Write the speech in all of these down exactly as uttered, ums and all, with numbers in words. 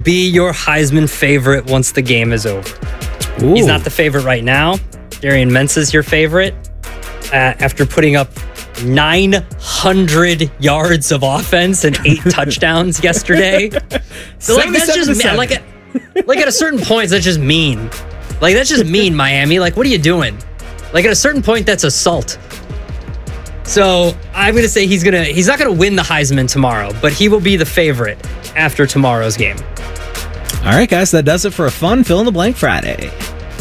be your Heisman favorite once the game is over. Ooh. He's not the favorite right now. Darian Mensa's your favorite. Uh, after putting up nine hundred yards of offense and eight touchdowns yesterday. So like that's just mean. Like, at, like at a certain point, that's just mean. Like that's just mean, Miami. Like, what are you doing? Like at a certain point, that's assault. So I'm gonna say he's gonna he's not gonna win the Heisman tomorrow, but he will be the favorite after tomorrow's game. All right, guys, that does it for a fun fill in the blank Friday.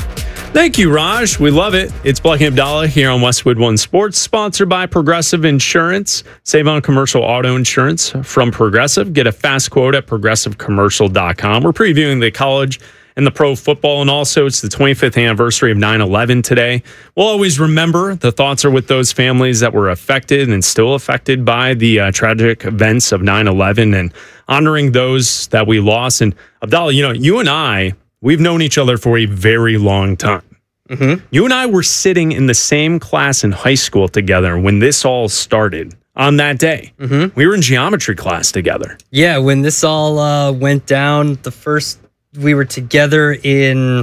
Thank you, Raj. We love it. It's Black and Abdallah here on Westwood One Sports, sponsored by Progressive Insurance. Save on commercial auto insurance from Progressive. Get a fast quote at progressive commercial dot com. We're previewing the college and the pro football, and also it's the twenty-fifth anniversary of nine eleven today. We'll always remember the thoughts are with those families that were affected and still affected by the uh, tragic events of nine eleven and honoring those that we lost. And Abdallah, you know, you and I, we've known each other for a very long time. Mm-hmm. You and I were sitting in the same class in high school together when this all started on that day. Mm-hmm. We were in geometry class together. Yeah, when this all uh, went down, the first we were together in,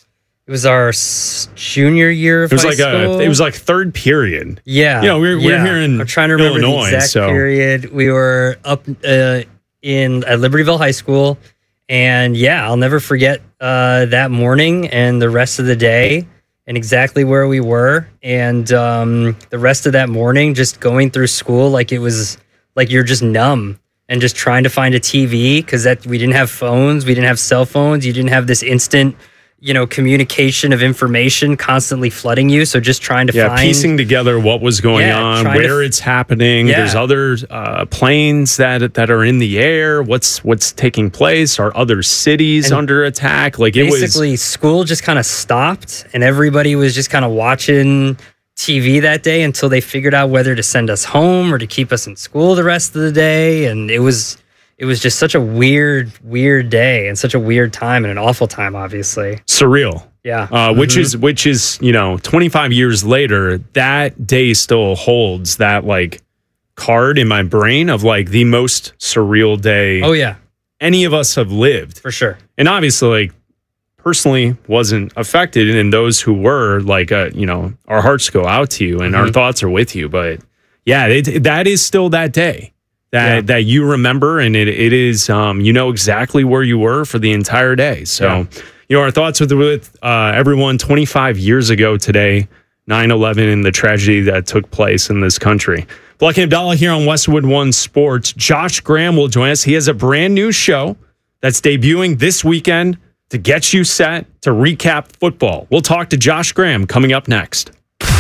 it was our junior year of it was high like school. A, it was like third period. Yeah. You know, we were, yeah. we were here in I'm trying to remember Illinois, the exact so. period. We were up uh, in at Libertyville High School. And yeah, I'll never forget uh, that morning and the rest of the day and exactly where we were. And um, the rest of that morning, just going through school like it was like you're just numb and just trying to find a T V because that we didn't have phones, we didn't have cell phones, you didn't have this instant, you know, communication of information constantly flooding you. So just trying to yeah, find... piecing together what was going yeah, on, where f- it's happening. Yeah. There's other uh, planes that that are in the air. What's what's taking place? Are other cities and under attack? Like it basically, was... school just kind of stopped and everybody was just kind of watching T V that day until they figured out whether to send us home or to keep us in school the rest of the day. And it was... It was just such a weird, weird day and such a weird time and an awful time, obviously. Surreal. Yeah. Uh, which mm-hmm. is, which is, you know, twenty-five years later, that day still holds that like card in my brain of like the most surreal day. Oh, yeah. Any of us have lived. For sure. And obviously, like, personally wasn't affected. And those who were, like, uh, you know, our hearts go out to you and mm-hmm. our thoughts are with you. But yeah, it, that is still that day. That yeah. that you remember, and it it is um you know exactly where you were for the entire day. So yeah. you know our thoughts with with uh, everyone twenty-five years ago today, nine eleven, and the tragedy that took place in this country. Black and Abdallah here on Westwood One Sports. Josh Graham will join us. He has a brand new show that's debuting this weekend to get you set to recap football. We'll talk to Josh Graham coming up next.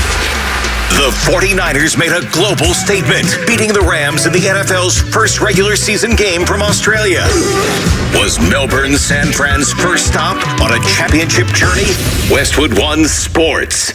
The 49ers made a global statement, beating the Rams in the N F L's first regular season game from Australia. Was Melbourne San Fran's first stop on a championship journey? Westwood One Sports.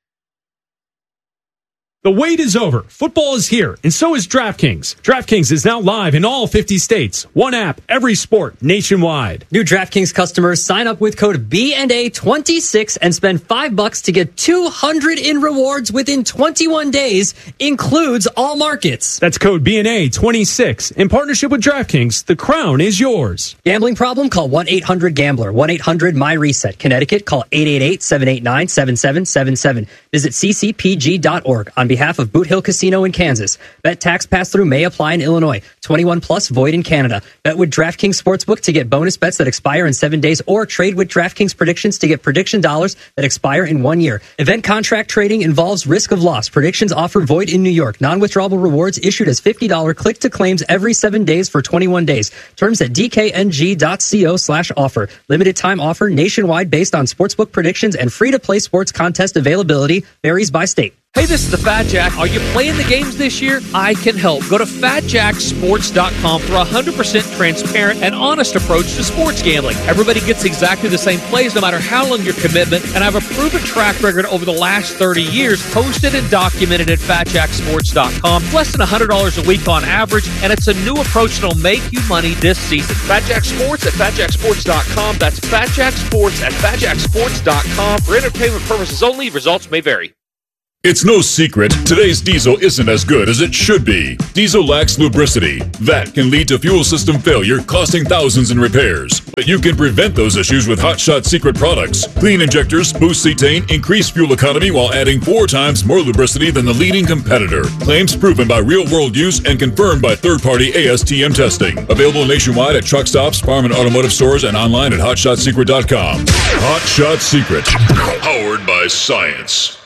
The wait is over. Football is here, and so is DraftKings. DraftKings is now live in all fifty states. One app, every sport, nationwide. New DraftKings customers sign up with code B N A twenty-six and spend five bucks to get two hundred in rewards within twenty-one days. Includes all markets. That's code B N A twenty-six. In partnership with DraftKings, the crown is yours. Gambling problem? Call one eight hundred gambler. one eight hundred my reset. Connecticut, call eight eight eight, seven eight nine, seven seven seven seven. Visit c c p g dot org. On behalf of Boot Hill Casino in Kansas. Bet tax pass-through may apply in Illinois. twenty-one plus void in Canada. Bet with DraftKings Sportsbook to get bonus bets that expire in seven days or trade with DraftKings Predictions to get prediction dollars that expire in one year. Event contract trading involves risk of loss. Predictions offer void in New York. Non-withdrawable rewards issued as fifty dollars click to claims every seven days for twenty-one days. Terms at d k n g dot co slash offer. Limited time offer nationwide based on sportsbook predictions and free-to-play sports contest availability varies by state. Hey, this is the Fat Jack. Are you playing the games this year? I can help. Go to fat jack sports dot com for a one hundred percent transparent and honest approach to sports gambling. Everybody gets exactly the same plays no matter how long your commitment, and I have a proven track record over the last thirty years posted and documented at fat jack sports dot com. Less than one hundred dollars a week on average, and it's a new approach that'll make you money this season. Fat Jack Sports at fat jack sports dot com. That's Fat Jack Sports at fat jack sports dot com. For entertainment purposes only, results may vary. It's no secret, today's diesel isn't as good as it should be. Diesel lacks lubricity. That can lead to fuel system failure, costing thousands in repairs. But you can prevent those issues with Hot Shot Secret products. Clean injectors, boost cetane, increase fuel economy while adding four times more lubricity than the leading competitor. Claims proven by real-world use and confirmed by third-party A S T M testing. Available nationwide at truck stops, farm and automotive stores, and online at hot shot secret dot com. Hot Shot Secret, powered by science.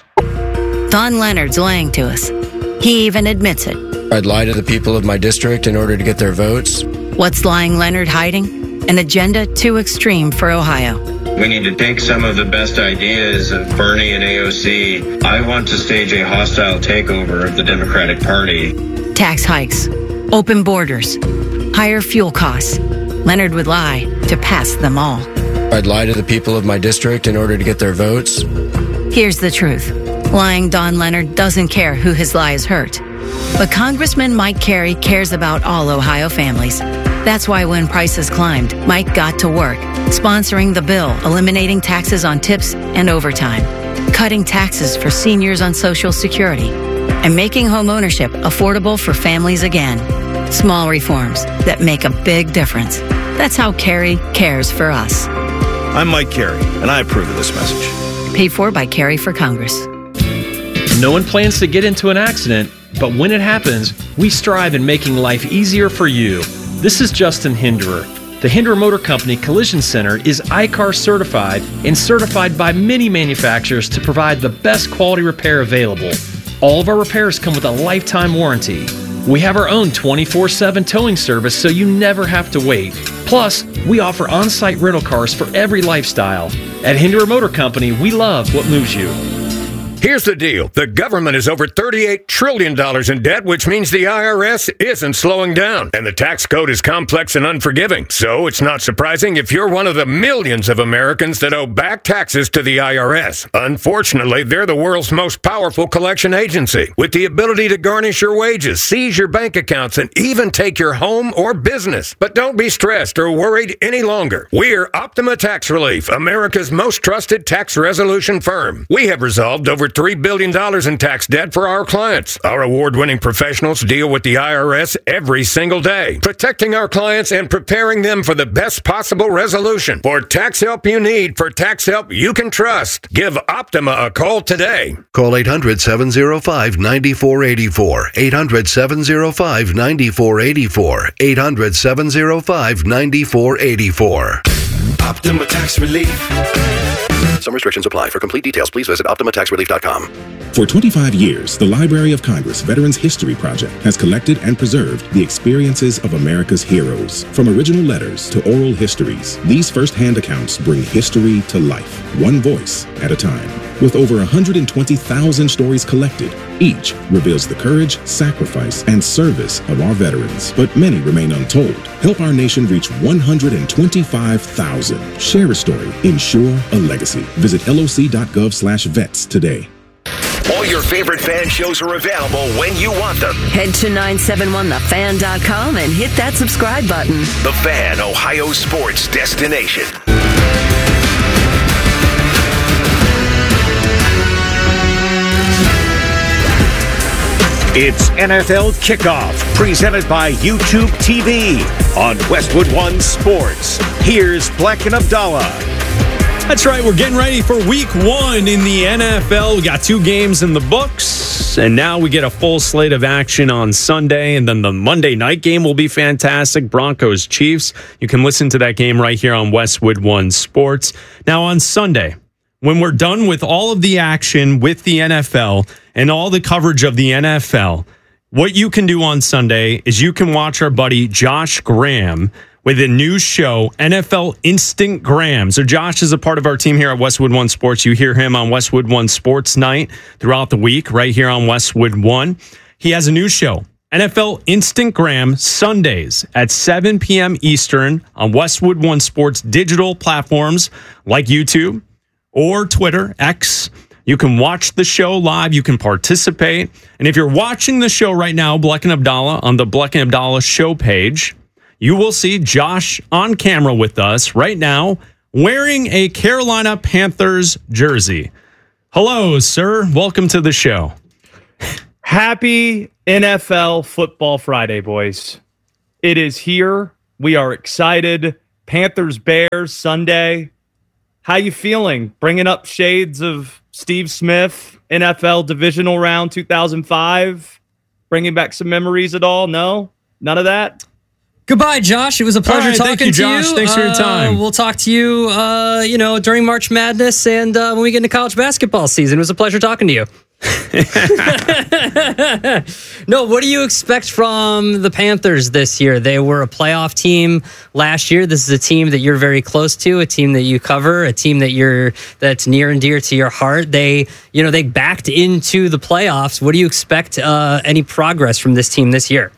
Don Leonard's lying to us. He even admits it. I'd lie to the people of my district in order to get their votes. What's lying Leonard hiding? An agenda too extreme for Ohio. We need to take some of the best ideas of Bernie and A O C. I want to stage a hostile takeover of the Democratic Party. Tax hikes, open borders, higher fuel costs. Leonard would lie to pass them all. I'd lie to the people of my district in order to get their votes. Here's the truth. Lying Don Leonard doesn't care who his lies hurt. But Congressman Mike Carey cares about all Ohio families. That's why when prices climbed, Mike got to work, sponsoring the bill, eliminating taxes on tips and overtime, cutting taxes for seniors on Social Security, and making home ownership affordable for families again. Small reforms that make a big difference. That's how Carey cares for us. I'm Mike Carey, and I approve of this message. Paid for by Carey for Congress. No one plans to get into an accident, but when it happens, we strive in making life easier for you. This is Justin Hinderer. The Hinderer Motor Company Collision Center is I C A R certified and certified by many manufacturers to provide the best quality repair available. All of our repairs come with a lifetime warranty. We have our own twenty-four seven towing service so you never have to wait. Plus, we offer on-site rental cars for every lifestyle. At Hinderer Motor Company, we love what moves you. Here's the deal. The government is over thirty-eight trillion dollars in debt, which means the I R S isn't slowing down. And the tax code is complex and unforgiving. So it's not surprising if you're one of the millions of Americans that owe back taxes to the I R S. Unfortunately, they're the world's most powerful collection agency, with the ability to garnish your wages, seize your bank accounts, and even take your home or business. But don't be stressed or worried any longer. We're Optima Tax Relief, America's most trusted tax resolution firm. We have resolved over three billion dollars in tax debt for our clients. Our award-winning professionals deal with the I R S every single day, protecting our clients and preparing them for the best possible resolution. For tax help you need, for tax help you can trust, give Optima a call today. Call eight hundred, seven oh five, nine four eight four. eight hundred, seven oh five, nine four eight four. eight hundred, seven oh five, nine four eight four. Optima Tax Relief. Some restrictions apply. For complete details, please visit optima tax relief dot com. For twenty-five years, the Library of Congress Veterans History Project has collected and preserved the experiences of America's heroes. From original letters to oral histories, these first-hand accounts bring history to life, one voice at a time. With over one hundred twenty thousand stories collected, each reveals the courage, sacrifice, and service of our veterans. But many remain untold. Help our nation reach one hundred twenty-five thousand. Share a story. Ensure a legacy. Visit L O C dot gov slash vets today. All your favorite fan shows are available when you want them. Head to nine seven one the fan dot com and hit that subscribe button. The Fan, Ohio sports destination. It's N F L Kickoff, presented by YouTube T V on Westwood One Sports. Here's Black and Abdallah. That's right. We're getting ready for week one in the N F L. We got two games in the books, and now we get a full slate of action on Sunday, and then the Monday night game will be fantastic. Broncos Chiefs. You can listen to that game right here on Westwood One Sports. Now on Sunday, when we're done with all of the action with the N F L and all the coverage of the N F L, what you can do on Sunday is you can watch our buddy Josh Graham with a new show, N F L Instant Graham. So Josh is a part of our team here at Westwood One Sports. You hear him on Westwood One Sports Night throughout the week, right here on Westwood One. He has a new show, N F L Instant Graham, Sundays at seven p.m. Eastern on Westwood One Sports digital platforms like YouTube or Twitter, X. You can watch the show live. You can participate. And if you're watching the show right now, Bleck and Abdallah, on the Bleck and Abdallah show page, you will see Josh on camera with us right now wearing a Carolina Panthers jersey. Hello, sir. Welcome to the show. Happy N F L Football Friday, boys. It is here. We are excited. Panthers, Bears, Sunday. How you feeling? Bringing up shades of Steve Smith, N F L Divisional Round two thousand five? Bringing back some memories at all? No? None of that? Goodbye, Josh. It was a pleasure right, talking thank you, to Josh. you. Thanks for your time. Uh, we'll talk to you, uh, you know, during March Madness and uh, when we get into college basketball season. It was a pleasure talking to you. No, what do you expect from the Panthers this year? They were a playoff team last year. This is a team that you're very close to, a team that you cover, a team that you're that's near and dear to your heart. They, you know, they backed into the playoffs. What do you expect? Uh, any progress from this team this year?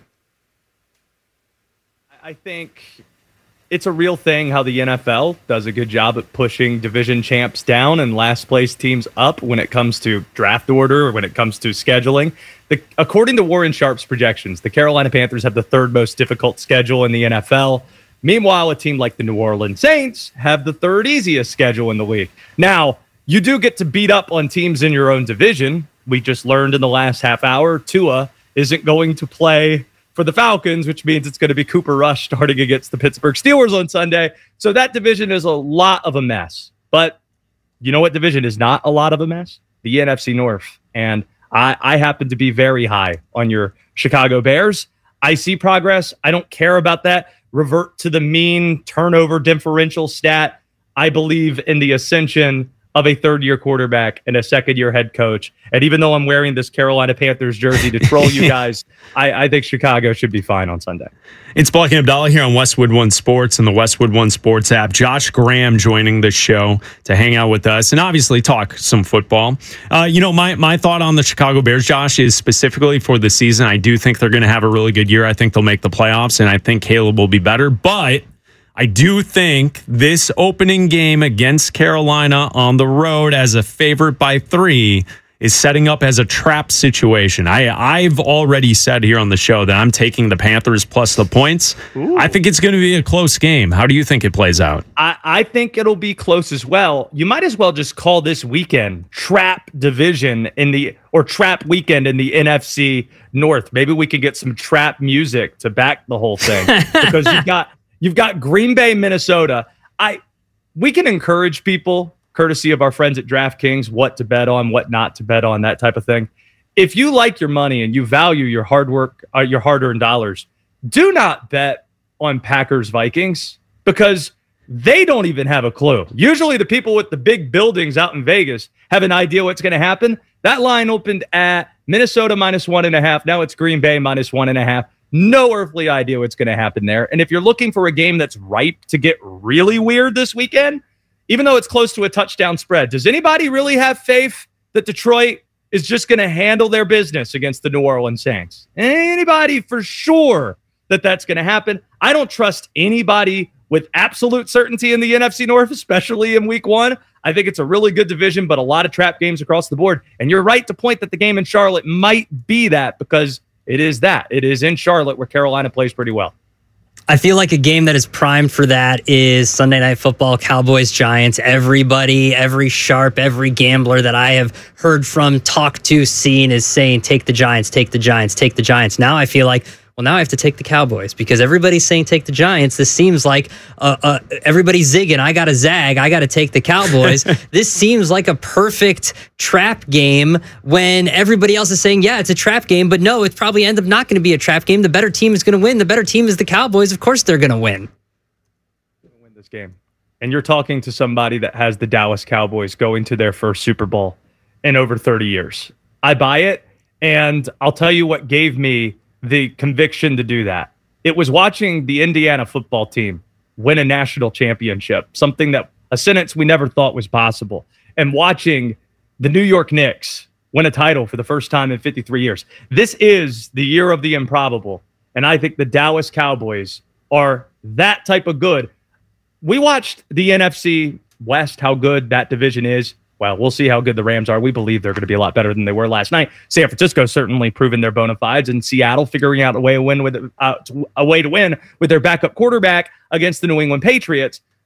I think it's a real thing how the N F L does a good job at pushing division champs down and last place teams up when it comes to draft order or when it comes to scheduling. The, according to Warren Sharp's projections, the Carolina Panthers have the third most difficult schedule in the N F L. Meanwhile, a team like the New Orleans Saints have the third easiest schedule in the league. Now, you do get to beat up on teams in your own division. We just learned in the last half hour, Tua isn't going to play for the Falcons, which means it's going to be Cooper Rush starting against the Pittsburgh Steelers on Sunday. So that division is a lot of a mess. But you know what division is not a lot of a mess? The N F C North. And I, I happen to be very high on your Chicago Bears. I see progress. I don't care about that. Revert to the mean turnover differential stat. I believe in the ascension of a third-year quarterback and a second-year head coach. And even though I'm wearing this Carolina Panthers jersey to troll you guys, I, I think Chicago should be fine on Sunday. It's Black and Abdallah here on Westwood One Sports and the Westwood One Sports app. Josh Graham joining the show to hang out with us and obviously talk some football. Uh, you know, my, my thought on the Chicago Bears, Josh, is specifically for the season. I do think they're going to have a really good year. I think they'll make the playoffs, and I think Caleb will be better. But I do think this opening game against Carolina on the road as a favorite by three is setting up as a trap situation. I, I've already said here on the show that I'm taking the Panthers plus the points. Ooh. I think it's going to be a close game. How do you think it plays out? I, I think it'll be close as well. You might as well just call this weekend trap division in the or trap weekend in the N F C North. Maybe we can get some trap music to back the whole thing because you've got You've got Green Bay, Minnesota. I we can encourage people, courtesy of our friends at DraftKings, what to bet on, what not to bet on, that type of thing. If you like your money and you value your hard work, uh, your hard-earned dollars, do not bet on Packers Vikings because they don't even have a clue. Usually the people with the big buildings out in Vegas have an idea what's going to happen. That line opened at Minnesota minus one and a half. Now it's Green Bay minus one and a half. No earthly idea what's going to happen there. And if you're looking for a game that's ripe to get really weird this weekend, even though it's close to a touchdown spread, does anybody really have faith that Detroit is just going to handle their business against the New Orleans Saints? Anybody for sure that that's going to happen? I don't trust anybody with absolute certainty in the N F C North, especially in week one. I think it's a really good division, but a lot of trap games across the board. And you're right to point that the game in Charlotte might be that because it is that. It is in Charlotte where Carolina plays pretty well. I feel like a game that is primed for that is Sunday Night Football, Cowboys, Giants. Everybody, every sharp, every gambler that I have heard from, talked to, seen is saying, take the Giants, take the Giants, take the Giants. Now I feel like, well, now I have to take the Cowboys because everybody's saying take the Giants. This seems like uh, uh, everybody's zigging. I got to zag. I got to take the Cowboys. This seems like a perfect trap game when everybody else is saying, yeah, it's a trap game. But no, it's probably end up not going to be a trap game. The better team is going to win. The better team is the Cowboys. Of course they're going to win. Win this game. And you're talking to somebody that has the Dallas Cowboys going to their first Super Bowl in over thirty years. I buy it. And I'll tell you what gave me the conviction to do that. It was watching the Indiana football team win a national championship, something that a sentence we never thought was possible, and watching the New York Knicks win a title for the first time in fifty-three years. This is the year of the improbable, and I think the Dallas Cowboys are that type of good. We watched the N F C West, how good that division is. Well, we'll see how good the Rams are. We believe they're going to be a lot better than they were last night. San Francisco certainly proven their bona fides, and Seattle figuring out a way to win with uh, a way to win with their backup quarterback against the New England Patriots.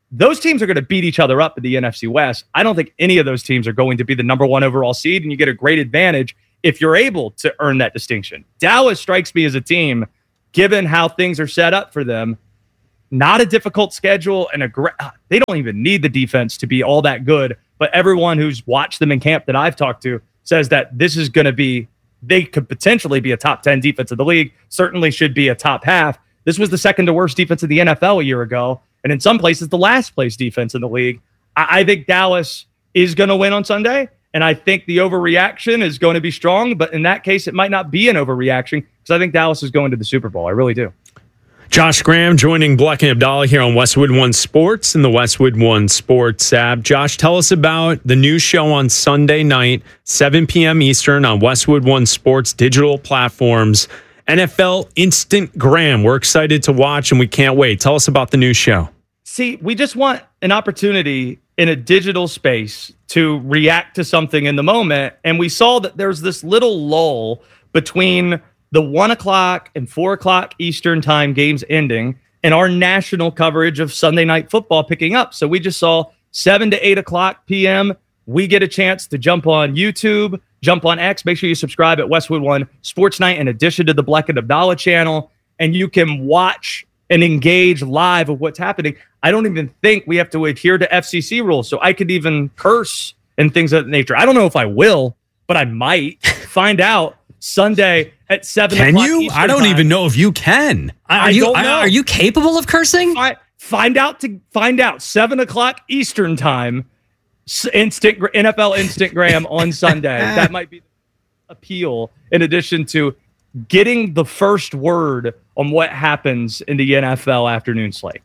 those teams are going to beat each other up in the N F C West. I don't think any of those teams are going to be the number one overall seed, and you get a great advantage if you're able to earn that distinction. Dallas strikes me as a team, given how things are set up for them, not a difficult schedule, and a great, they don't even need the defense to be all that good, but everyone who's watched them in camp that I've talked to says that this is going to be, they could potentially be a top ten defense of the league, certainly should be a top half. This was the second to worst defense of the N F L a year ago, and in some places, the last place defense in the league. I, I think Dallas is going to win on Sunday, and I think the overreaction is going to be strong, but in that case, it might not be an overreaction because I think Dallas is going to the Super Bowl. I really do. Josh Graham joining Black and Abdallah here on Westwood One Sports and the Westwood One Sports app. Josh, tell us about the new show on Sunday night, seven p.m. Eastern on Westwood One Sports digital platforms. N F L Instant Graham. We're excited to watch and we can't wait. Tell us about the new show. See, we just want an opportunity in a digital space to react to something in the moment. And we saw that there's this little lull between the one o'clock and four o'clock Eastern time games ending and our national coverage of Sunday Night Football picking up. So we just saw seven to eight o'clock p.m. We get a chance to jump on YouTube, jump on X. Make sure you subscribe at Westwood One Sports Night in addition to the Black and Abdallah channel. And you can watch and engage live of what's happening. I don't even think we have to adhere to F C C rules. So I could even curse and things of that nature. I don't know if I will, but I might find out Sunday at seven Can o'clock you? Eastern I don't time. even know if you can. I, Are you, don't know. Are you capable of cursing? I, find out to find out seven o'clock Eastern time. Instant N F L Instant Graham on Sunday. That might be the appeal. In addition to getting the first word on what happens in the N F L afternoon slate.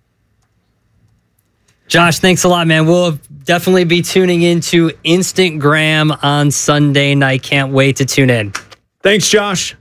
Josh, thanks a lot, man. We'll definitely be tuning into Instant Graham on Sunday night. Can't wait to tune in. Thanks, Josh.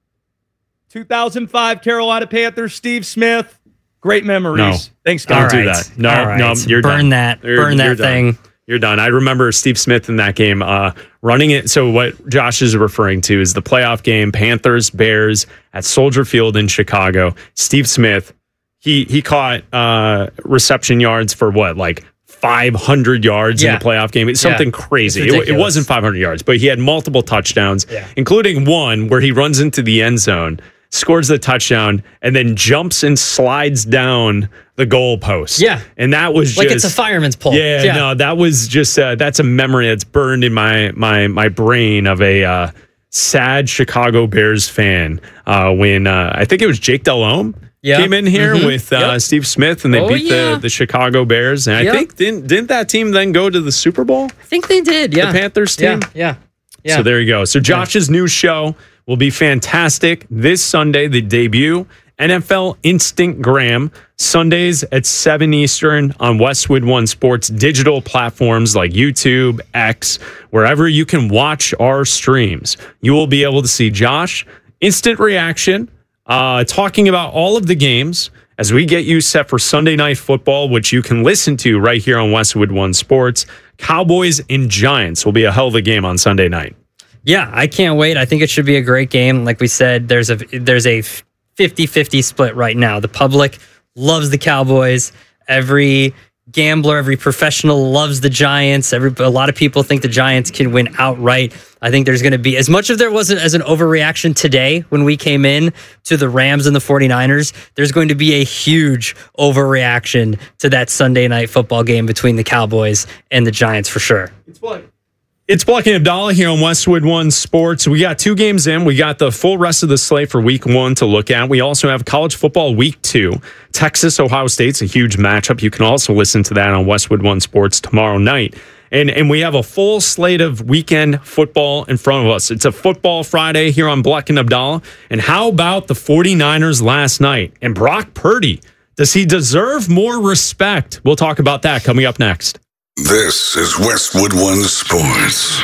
two thousand five Carolina Panthers, Steve Smith. Great memories. No. Thanks, Don't guys. do that. No, All right. no, you're Burn done. that. You're- Burn that you're done. thing. You're done. I remember Steve Smith in that game uh, running it. So what Josh is referring to is the playoff game, Panthers, Bears at Soldier Field in Chicago. Steve Smith, he he caught uh, reception yards for what, like five hundred yards Yeah. in the playoff game. It's Yeah. something crazy. It's It, it ridiculous. wasn't five hundred yards, but he had multiple touchdowns, Yeah. including one where he runs into the end zone, scores the touchdown, and then jumps and slides down the goalpost. Yeah. And that was Like just... it's a fireman's pole. Yeah, no, that was just uh, that's a memory that's burned in my my my brain of a uh, sad Chicago Bears fan uh, when uh, I think it was Jake Delhomme Yeah. came in here Mhm. with uh, Yep. Steve Smith and they Oh, beat yeah. the the Chicago Bears, and Yep. I think didn't didn't that team then go to the Super Bowl? I think they did. Yeah. The Panthers team. Yeah. Yeah. Yeah. So there you go. So Josh's new show will be fantastic this Sunday, the debut. N F L Instant Graham, Sundays at seven Eastern on Westwood One Sports digital platforms like YouTube, X, wherever you can watch our streams. You will be able to see Josh, instant reaction, uh, talking about all of the games as we get you set for Sunday Night Football, which you can listen to right here on Westwood One Sports. Cowboys and Giants will be a hell of a game on Sunday night. Yeah, I can't wait. I think it should be a great game. Like we said, there's a there's a fifty-fifty split right now. The public loves the Cowboys. Every gambler, every professional loves the Giants. Every a lot of people think the Giants can win outright. I think there's going to be, as much as there wasn't as an overreaction today when we came in to the Rams and the forty-niners, there's going to be a huge overreaction to that Sunday Night Football game between the Cowboys and the Giants for sure. It's what? It's Black and Abdallah here on Westwood One Sports. We got two games in. We got the full rest of the slate for week one to look at. We also have college football week two. Texas, Ohio State's a huge matchup. You can also listen to that on Westwood One Sports tomorrow night. And and we have a full slate of weekend football in front of us. It's a football Friday here on Black and Abdallah. And how about the forty-niners last night? And Brock Purdy, does he deserve more respect? We'll talk about that coming up next. This is Westwood One Sports.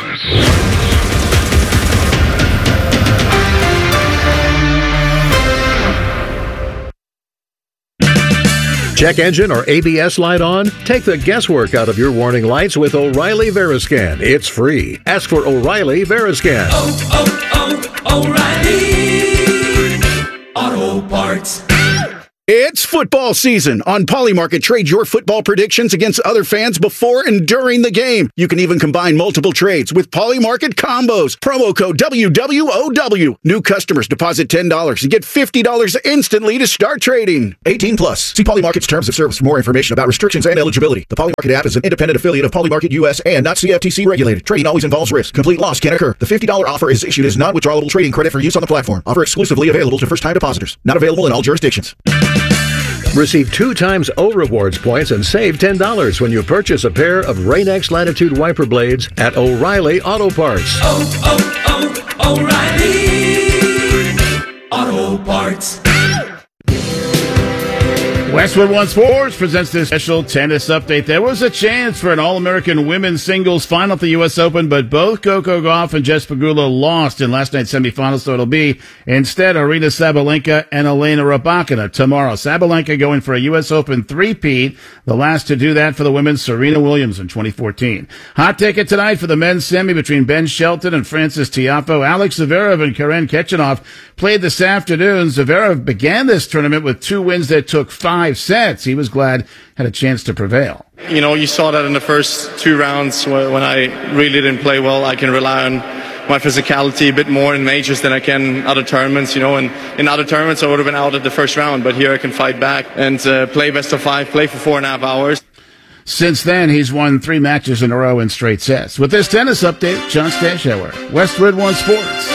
Check engine or A B S light on? Take the guesswork out of your warning lights with O'Reilly Veriscan. It's free. Ask for O'Reilly Veriscan. Oh, oh, oh, O'Reilly Auto Parts. It's football season. On Polymarket, trade your football predictions against other fans before and during the game. You can even combine multiple trades with Polymarket combos. Promo code W W O W. New customers deposit ten dollars and get fifty dollars instantly to start trading. eighteen plus. See Polymarket's terms of service for more information about restrictions and eligibility. The Polymarket app is an independent affiliate of Polymarket U S and not C F T C regulated. Trading always involves risk. Complete loss can occur. The fifty dollars offer is issued as non-withdrawable trading credit for use on the platform. Offer exclusively available to first-time depositors. Not available in all jurisdictions. Receive two times O Rewards points and save ten dollars when you purchase a pair of Rain-X Latitude wiper blades at O'Reilly Auto Parts. Oh, oh, oh, O'Reilly Auto Parts. Westwood One Sports presents this special tennis update. There was a chance for an All-American women's singles final at the U S Open, but both Coco Gauff and Jess Pegula lost in last night's semifinals, so it'll be instead Aryna Sabalenka and Elena Rybakina tomorrow. Sabalenka going for a U S Open three-peat, the last to do that for the women, Serena Williams in twenty fourteen. Hot ticket tonight for the men's semi between Ben Shelton and Francis Tiafoe. Alex Zverev and Karen Khachanov played this afternoon. Zverev began this tournament with two wins that took five sets. He was glad had a chance to prevail. You know, you saw that in the first two rounds when I really didn't play well. I can rely on my physicality a bit more in majors than I can other tournaments, you know, and in other tournaments I would have been out at the first round, but here I can fight back and uh, play best of five, play for four and a half hours. Since then, he's won three matches in a row in straight sets. With this tennis update, John Stashower, Westwood One Sports.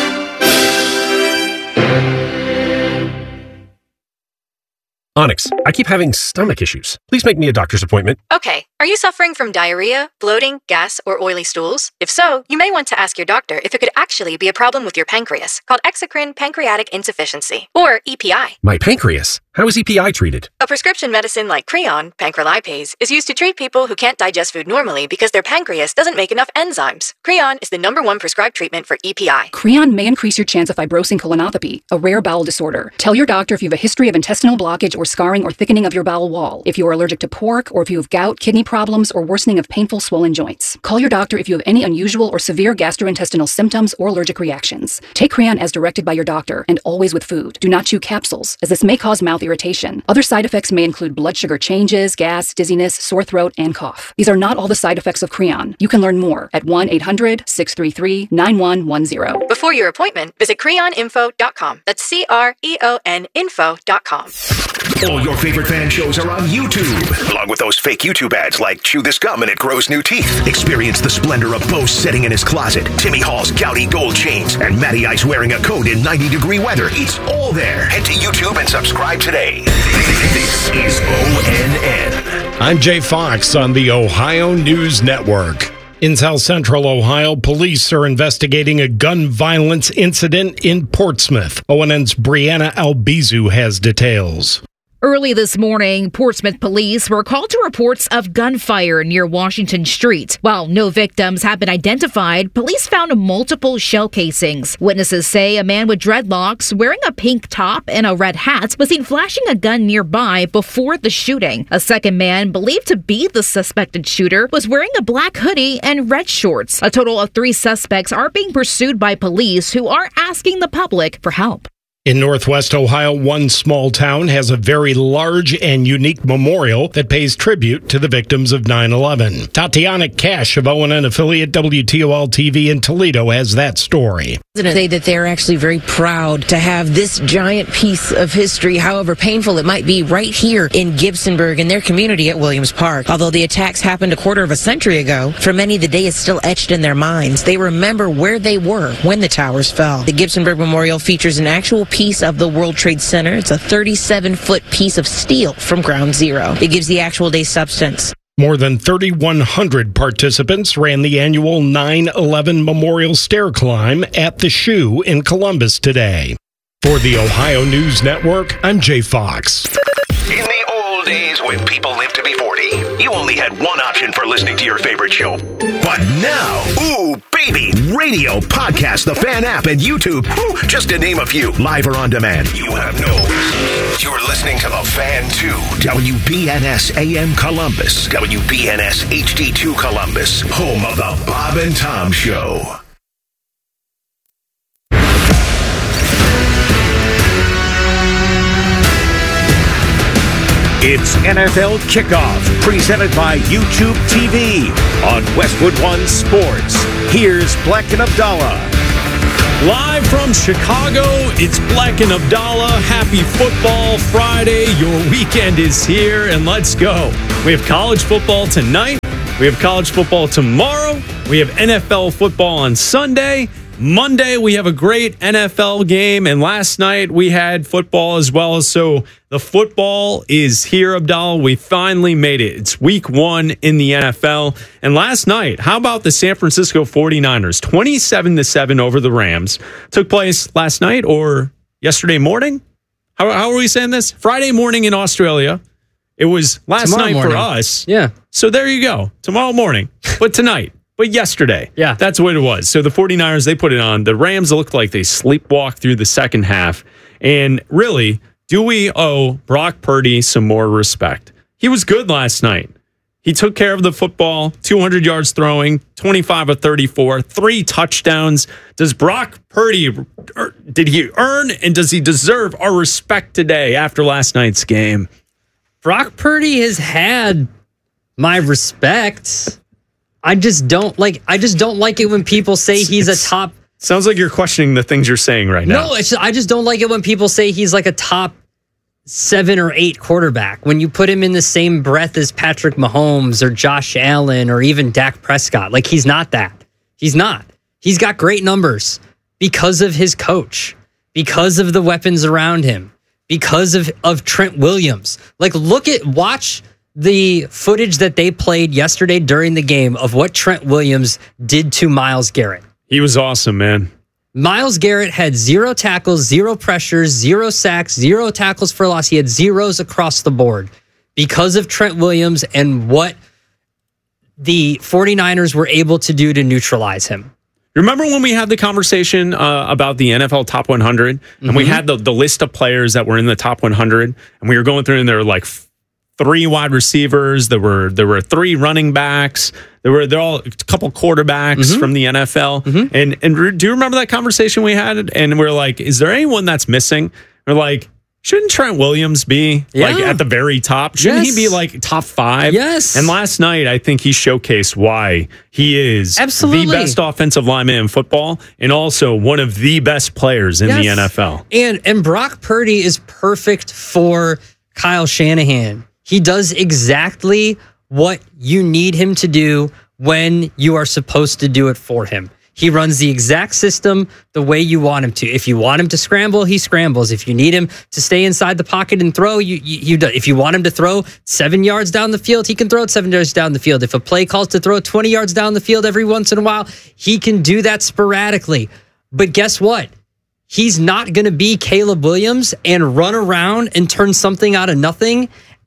Onyx, I keep having stomach issues. Please make me a doctor's appointment. Okay. Are you suffering from diarrhea, bloating, gas, or oily stools? If so, you may want to ask your doctor if it could actually be a problem with your pancreas, called exocrine pancreatic insufficiency, or E P I. My pancreas? How is E P I treated? A prescription medicine like Creon, pancrelipase, is used to treat people who can't digest food normally because their pancreas doesn't make enough enzymes. Creon is the number one prescribed treatment for E P I. Creon may increase your chance of fibrosing colonopathy, a rare bowel disorder. Tell your doctor if you have a history of intestinal blockage or scarring or thickening of your bowel wall, if you are allergic to pork, or if you have gout, kidney problems, or worsening of painful swollen joints. Call your doctor if you have any unusual or severe gastrointestinal symptoms or allergic reactions. Take Creon as directed by your doctor, and always with food. Do not chew capsules, as this may cause mouth irritation. Other side effects may include blood sugar changes, gas, dizziness, sore throat, and cough. These are not all the side effects of Creon. You can learn more at one eight hundred, six three three, nine one one zero. Before your appointment, visit creon info dot com. That's C R E O N info dot com. All your favorite fan shows are on YouTube, along with those fake YouTube ads like Chew This Gum and It Grows New Teeth. Experience the splendor of Bo sitting in his closet, Timmy Hall's gouty gold chains, and Matty Ice wearing a coat in ninety degree weather. It's all there. Head to YouTube and subscribe today. This is O N N. I'm Jay Fox on the Ohio News Network. In South Central Ohio, police are investigating a gun violence incident in Portsmouth. O N N's Brianna Albizu has details. Early this morning, Portsmouth police were called to reports of gunfire near Washington Street. While no victims have been identified, police found multiple shell casings. Witnesses say a man with dreadlocks wearing a pink top and a red hat was seen flashing a gun nearby before the shooting. A second man, believed to be the suspected shooter, was wearing a black hoodie and red shorts. A total of three suspects are being pursued by police, who are asking the public for help. In Northwest Ohio, one small town has a very large and unique memorial that pays tribute to the victims of nine eleven. Tatiana Cash of O N N affiliate W T O L T V in Toledo has that story. Say that they're actually very proud to have this giant piece of history, however painful it might be, right here in Gibsonburg in their community at Williams Park. Although the attacks happened a quarter of a century ago, for many the day is still etched in their minds. They remember where they were when the towers fell. The Gibsonburg Memorial features an actual piece of the World Trade Center. It's a thirty-seven foot piece of steel from ground zero. It gives the actual day substance. More than thirty-one hundred participants ran the annual nine eleven Memorial Stair Climb at the Shoe in Columbus today. For the Ohio News Network, I'm Jay Fox. In the old days when people lived to be forty, you only had one option for listening to your favorite show. But now, ooh, baby, radio, podcast, the Fan app, and YouTube, ooh, just to name a few, live or on demand. You have no. You're listening to the Fan two, W B N S A M Columbus, W B N S H D two Columbus, home of the Bob and Tom Show. It's N F L Kickoff, presented by YouTube T V on Westwood One Sports. Here's Black and Abdallah. Live from Chicago, it's Black and Abdallah. Happy Football Friday. Your weekend is here, and let's go. We have college football tonight. We have college football tomorrow. We have N F L football on Sunday. Monday, we have a great N F L game, and last night we had football as well. So the football is here, Abdallah. We finally made it. It's week one in the N F L. And last night, how about the San Francisco forty-niners? twenty-seven to seven over the Rams. Took place last night or yesterday morning? How, how are we saying this? Friday morning in Australia. It was last Tomorrow night morning. for us. Yeah. So there you go. Tomorrow morning. But tonight. But yesterday. Yeah. That's what it was. So the forty-niners, they put it on. The Rams looked like they sleepwalked through the second half. And really, do we owe Brock Purdy some more respect? He was good last night. He took care of the football, two hundred yards throwing, twenty-five of thirty-four, three touchdowns. Does Brock Purdy, did he earn and does he deserve our respect today after last night's game? Brock Purdy has had my respect. I just don't like. I just don't like it when people say he's a top. Sounds like you're questioning the things you're saying right now. No, it's. I just don't like it when people say he's like a top seven or eight quarterback. When you put him in the same breath as Patrick Mahomes or Josh Allen or even Dak Prescott, like he's not that. He's not. He's got great numbers because of his coach, because of the weapons around him, because of of Trent Williams. Like, look at watch. The footage that they played yesterday during the game of what Trent Williams did to Myles Garrett. He was awesome, man. Myles Garrett had zero tackles, zero pressures, zero sacks, zero tackles for loss. He had zeros across the board because of Trent Williams and what the forty-niners were able to do to neutralize him. Remember when we had the conversation uh, about the N F L top one hundred and mm-hmm. we had the, the list of players that were in the top one hundred and we were going through and there were like three wide receivers. There were there were three running backs. There were there all a couple quarterbacks mm-hmm. from the N F L. Mm-hmm. And and re, do you remember that conversation we had? And we're like, is there anyone that's missing? We're like, shouldn't Trent Williams be yeah. like at the very top? Shouldn't yes. he be like top five? Yes. And last night, I think he showcased why he is Absolutely. the best offensive lineman in football and also one of the best players in yes. the N F L. And and Brock Purdy is perfect for Kyle Shanahan. He does exactly what you need him to do when you are supposed to do it for him. He runs the exact system the way you want him to. If you want him to scramble, he scrambles. If you need him to stay inside the pocket and throw, you, you, you do. If you want him to throw seven yards down the field, he can throw it seven yards down the field. If a play calls to throw twenty yards down the field every once in a while, he can do that sporadically. But guess what? He's not going to be Caleb Williams and run around and turn something out of nothing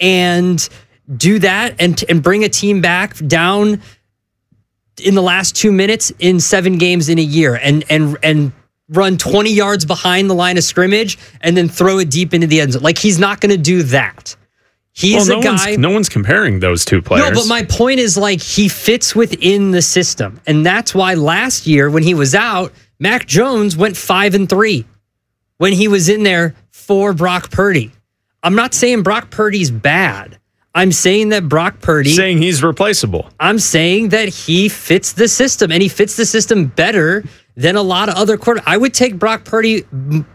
and do that and, and bring a team back down in the last two minutes in seven games in a year and and and run twenty yards behind the line of scrimmage and then throw it deep into the end zone. Like, he's not going to do that. He's well, no a guy. One's, no one's comparing those two players. No, but my point is, like, he fits within the system. And that's why last year when he was out, Mac Jones went five and three when he was in there for Brock Purdy. I'm not saying Brock Purdy's bad. I'm saying that Brock Purdy... Saying he's replaceable. I'm saying that he fits the system, and he fits the system better than a lot of other quarterbacks. I would take Brock Purdy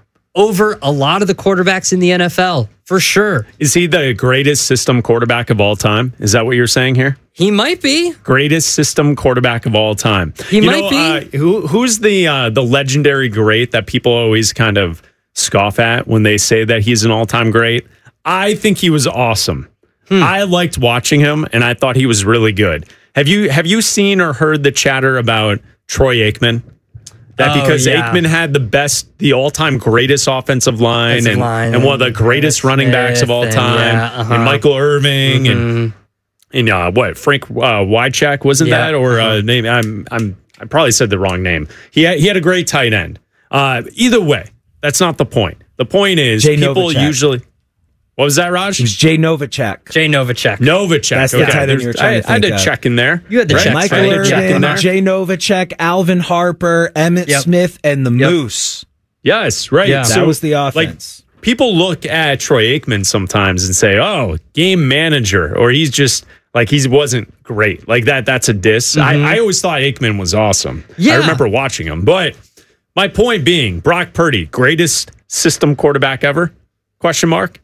over a lot of the quarterbacks in the N F L, for sure. Is he the greatest system quarterback of all time? Is that what you're saying here? He might be. Greatest system quarterback of all time. He you might know, be. Uh, who, who's the uh, the legendary great that people always kind of scoff at when they say that he's an all-time great? I think he was awesome. Hmm. I liked watching him, and I thought he was really good. Have you have you seen or heard the chatter about Troy Aikman? That oh, because yeah. Aikman had the best, the all-time greatest offensive line, offensive and, line and one of the greatest Smith running backs of all time, and, yeah, uh-huh. and Michael Irving, mm-hmm. and and uh, what Frank uh, Wycheck wasn't yeah, that or uh-huh. uh, name? I'm I'm I probably said the wrong name. He had, he had a great tight end. Uh, either way, that's not the point. The point is Jay people Novacek. usually. What was that, Raj? It was Jay Novacek. Jay Novacek. Novacek. That's okay. the tight end you were trying to I, I think had to of. check in there. You had the right? check. Michael right? Irvin, check in there. Jay Novacek, Alvin Harper, Emmett Yep. Smith, and the Yep. Moose. Yes, right. Yeah. That was the offense. Like, people look at Troy Aikman sometimes and say, oh, game manager, or he's just like, he wasn't great. Like that, that's a diss. Mm-hmm. I, I always thought Aikman was awesome. Yeah. I remember watching him. But my point being, Brock Purdy, greatest system quarterback ever? Question mark.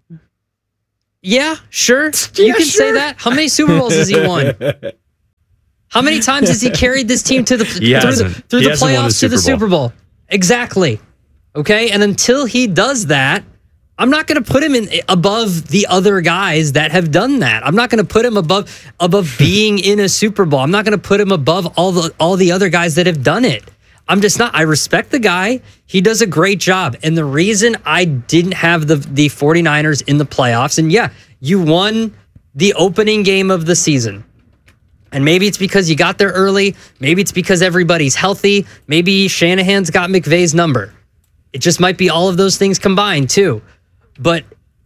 Yeah, sure. Yeah, you can sure. say that. How many Super Bowls has he won? How many times has he carried this team to the He through hasn't. the, through He the hasn't won the playoffs to the Super Super Bowl. Bowl? Exactly. Okay, and until he does that, I'm not going to put him in above the other guys that have done that. I'm not going to put him above above being in a Super Bowl. I'm not going to put him above all the all the other guys that have done it. I'm just not. I respect the guy. He does a great job. And the reason I didn't have the the 49ers in the playoffs, and yeah, you won the opening game of the season. And maybe it's because you got there early. Maybe it's because everybody's healthy. Maybe Shanahan's got McVay's number. It just might be all of those things combined too. But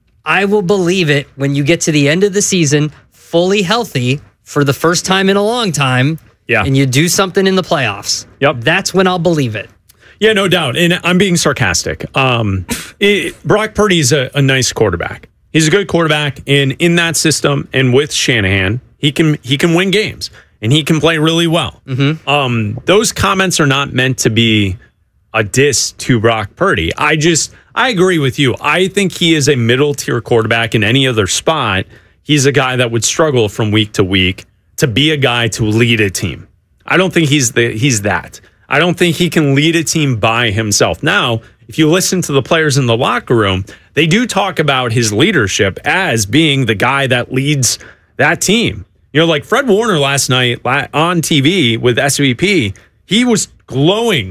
I will believe it when you get to the end of the season fully healthy for the first time in a long time. Yeah. And you do something in the playoffs. Yep. That's when I'll believe it. Yeah, no doubt. And I'm being sarcastic. Um, it, Brock Purdy's a, a nice quarterback. He's a good quarterback. And in that system and with Shanahan, he can he can win games and he can play really well. Mm-hmm. Um, those comments are not meant to be a diss to Brock Purdy. I just, I agree with you. I think he is a middle tier quarterback in any other spot. He's a guy that would struggle from week to week to be a guy to lead a team. I don't think he's the he's that. I don't think he can lead a team by himself. Now, if you listen to the players in the locker room, they do talk about his leadership as being the guy that leads that team. You know, like Fred Warner last night on T V with S V P, he was glowing,